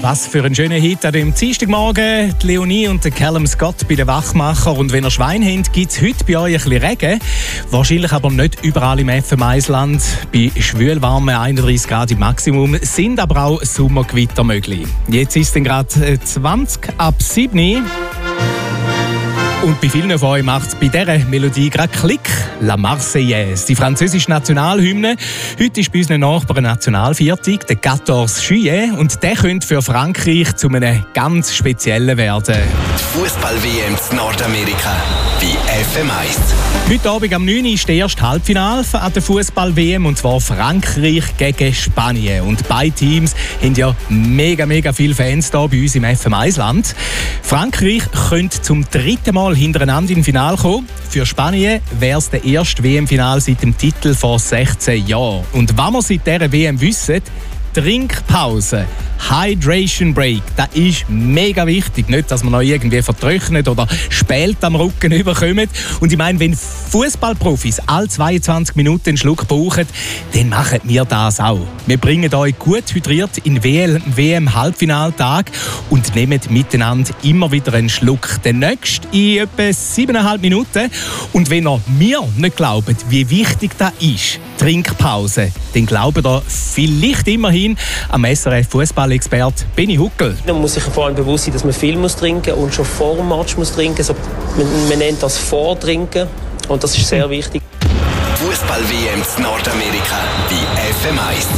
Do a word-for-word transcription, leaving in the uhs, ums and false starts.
Was für ein schöner Hit an dem Dienstagmorgen. Die Leonie und der Callum Scott bei den Wachmacher. Und wenn ihr Schwein habt, gibt es heute bei euch ein bisschen Regen. Wahrscheinlich aber nicht überall im F M eins-Land. Bei schwülwarmen einunddreißig Grad im Maximum sind aber auch Sommergewitter möglich. Jetzt ist es gerade zwanzig ab sieben. Und bei vielen von euch macht es bei dieser Melodie gerade Klick. La Marseillaise, die französische Nationalhymne. Heute ist bei unseren Nachbarn Nationalviertag, der vierzehnten Juillet. Und der könnte für Frankreich zu einem ganz speziellen werden. Die Fußball-W M in Nordamerika bei F M eins. Heute Abend am neun Uhr ist das erste Halbfinale an der Fußball-W M, und zwar Frankreich gegen Spanien. Und beide Teams haben ja mega, mega viele Fans hier bei uns im F M eins-Land. Frankreich könnte zum dritten Mal hintereinander im Finale kommen. Für Spanien wäre es der erste W M-Final seit dem Titel vor sechzehn Jahren. Und was wir seit dieser W M wissen, Trinkpause, Hydration Break, das ist mega wichtig. Nicht, dass man noch irgendwie vertrocknet oder Spalt am Rücken überkommt. Und ich meine, wenn Fußballprofis alle zweiundzwanzig Minuten einen Schluck brauchen, dann machen wir das auch. Wir bringen euch gut hydriert in den W M-Halbfinaltag und nehmen miteinander immer wieder einen Schluck. Den nächsten in etwa siebeneinhalb Minuten. Und wenn ihr mir nicht glaubt, wie wichtig das ist, Trinkpause, dann glaubt ihr vielleicht immerhin am S R F-Fußball-Experte Benny Huckel. Man muss sich vor allem bewusst sein, dass man viel muss trinken und schon vor dem Match muss trinken. Also man, man nennt das Vortrinken und das ist sehr wichtig. Fußball-W M in Nordamerika bei F M eins.